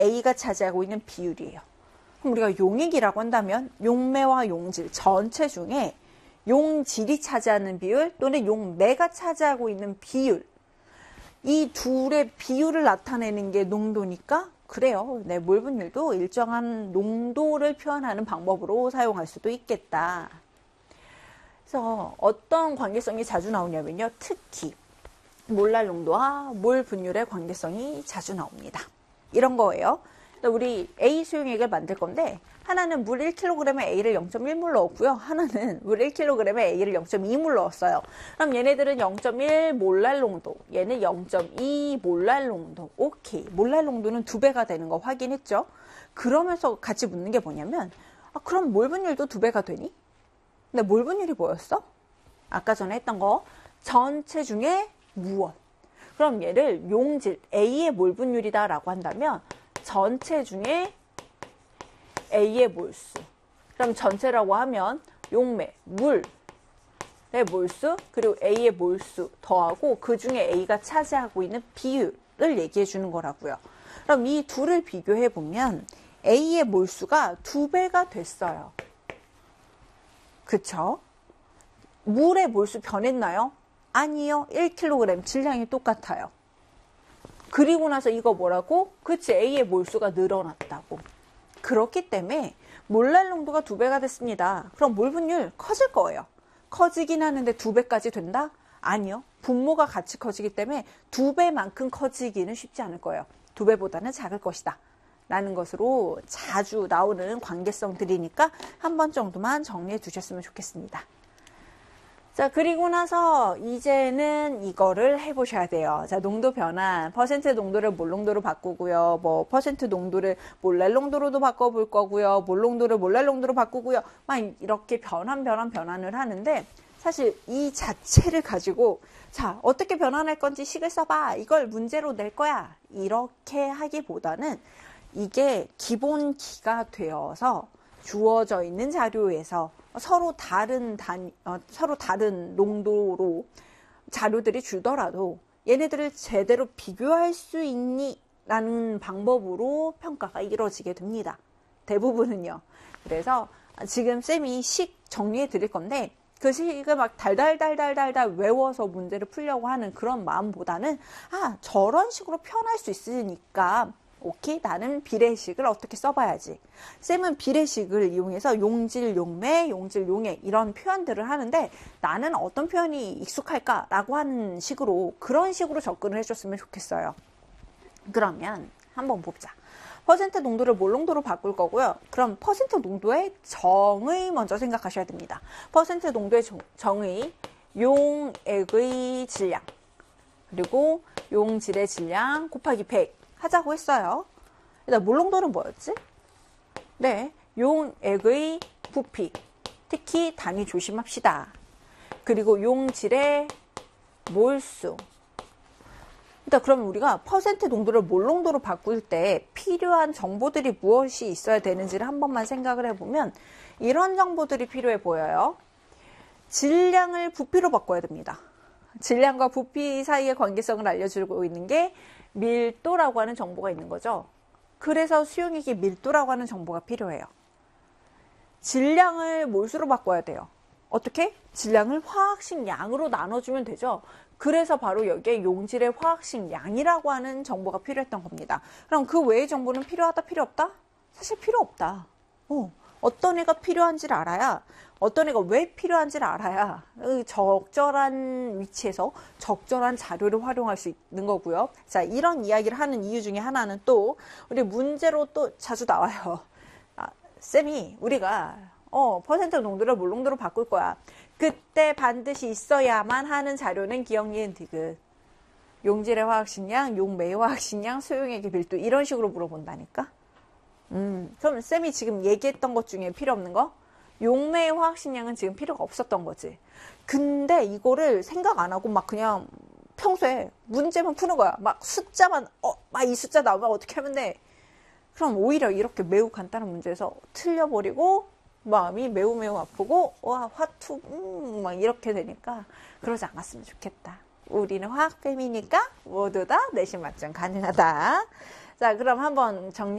A가 차지하고 있는 비율이에요. 그럼 우리가 용액이라고 한다면 용매와 용질 전체 중에 용질이 차지하는 비율 또는 용매가 차지하고 있는 비율, 이 둘의 비율을 나타내는 게 농도니까 그래요. 네, 몰 분율도 일정한 농도를 표현하는 방법으로 사용할 수도 있겠다. 그래서 어떤 관계성이 자주 나오냐면요. 특히 몰랄 농도와 몰 분율의 관계성이 자주 나옵니다. 이런 거예요. 우리 A 수용액을 만들 건데 하나는 물 1kg에 A를 0.1몰 넣었고요. 하나는 물 1kg에 A를 0.2몰 넣었어요. 그럼 얘네들은 0.1 몰랄 농도, 얘는 0.2 몰랄 농도. 오케이. 몰랄 농도는 2배가 되는 거 확인했죠? 그러면서 같이 묻는 게 뭐냐면 그럼 몰 분율도 2배가 되니? 근데 몰 분율이 뭐였어? 아까 전에 했던 거 전체 중에 무엇? 그럼 얘를 용질 A의 몰 분율이다 라고 한다면 전체 중에 A의 몰수. 그럼 전체라고 하면 용매, 물의 몰수, 그리고 A의 몰수 더하고 그 중에 A가 차지하고 있는 비율을 얘기해 주는 거라고요. 그럼 이 둘을 비교해 보면 A의 몰수가 2배가 됐어요. 그쵸? 물의 몰수 변했나요? 아니요. 1kg 질량이 똑같아요. 그리고 나서 이거 뭐라고? 그치, A의 몰수가 늘어났다고. 그렇기 때문에 몰랄 농도가 2배가 됐습니다. 그럼 몰 분율 커질 거예요. 커지긴 하는데 2배까지 된다? 아니요. 분모가 같이 커지기 때문에 2배만큼 커지기는 쉽지 않을 거예요. 2배보다는 작을 것이다 라는 것으로 자주 나오는 관계성들이니까 한 번 정도만 정리해 두셨으면 좋겠습니다. 자, 그리고 나서 이제는 이거를 해보셔야 돼요. 자, 농도 변환, 퍼센트 농도를 몰 농도로 바꾸고요. 뭐 퍼센트 농도를 몰랄 농도로도 바꿔볼 거고요. 몰 농도를 몰랄 농도로 바꾸고요. 막 이렇게 변환을 하는데 사실 이 자체를 가지고 자, 어떻게 변환할 건지 식을 써봐. 이걸 문제로 낼 거야. 이렇게 하기보다는 이게 기본기가 되어서 주어져 있는 자료에서 서로 다른 농도로 자료들이 주더라도 얘네들을 제대로 비교할 수 있니? 라는 방법으로 평가가 이루어지게 됩니다. 대부분은요. 그래서 지금 쌤이 식 정리해 드릴 건데 그 식을 막 달달달달달달 외워서 문제를 풀려고 하는 그런 마음보다는 저런 식으로 표현할 수 있으니까 오케이, 나는 비례식을 어떻게 써봐야지. 쌤은 비례식을 이용해서 용질, 용매, 용질, 용액 이런 표현들을 하는데 나는 어떤 표현이 익숙할까라고 하는 식으로 그런 식으로 접근을 해줬으면 좋겠어요. 그러면 한번 보자. 퍼센트 농도를 몰 농도로 바꿀 거고요. 그럼 퍼센트 농도의 정의 먼저 생각하셔야 됩니다. 퍼센트 농도의 정의, 용액의 질량 그리고 용질의 질량 곱하기 100 하자고 했어요. 일단 몰 농도는 뭐였지? 네, 용액의 부피, 특히 단위 조심합시다. 그리고 용질의 몰수. 일단 그러면 우리가 퍼센트 농도를 몰 농도로 바꿀 때 필요한 정보들이 무엇이 있어야 되는지를 한 번만 생각을 해보면 이런 정보들이 필요해 보여요. 질량을 부피로 바꿔야 됩니다. 질량과 부피 사이의 관계성을 알려주고 있는 게 밀도라고 하는 정보가 있는 거죠. 그래서 수용액이 밀도라고 하는 정보가 필요해요. 질량을 몰수로 바꿔야 돼요. 어떻게? 질량을 화학식 양으로 나눠주면 되죠. 그래서 바로 여기에 용질의 화학식 양이라고 하는 정보가 필요했던 겁니다. 그럼 그 외의 정보는 필요하다, 필요 없다? 사실 필요 없다. 어떤 애가 필요한지를 알아야, 어떤 애가 왜 필요한지를 알아야 적절한 위치에서 적절한 자료를 활용할 수 있는 거고요. 자, 이런 이야기를 하는 이유 중에 하나는 또 우리 문제로 또 자주 나와요. 쌤이 우리가 퍼센트 농도를 몰 농도로 바꿀 거야. 그때 반드시 있어야만 하는 자료는 기억, 니은, 디귿. 용질의 화학식량, 용매의 화학식량, 수용액의 밀도 이런 식으로 물어본다니까. 그럼 쌤이 지금 얘기했던 것 중에 필요 없는 거? 용매의 화학식량은 지금 필요가 없었던 거지. 근데 이거를 생각 안 하고 막 그냥 평소에 문제만 푸는 거야. 막 숫자만 막 이 숫자 나오면 어떻게 하면 돼? 그럼 오히려 이렇게 매우 간단한 문제에서 틀려버리고 마음이 매우 매우 아프고 와 화투 막 이렇게 되니까 그러지 않았으면 좋겠다. 우리는 화학뱀이니까 모두 다 내신 만점 가능하다. 자, 그럼 한번 정리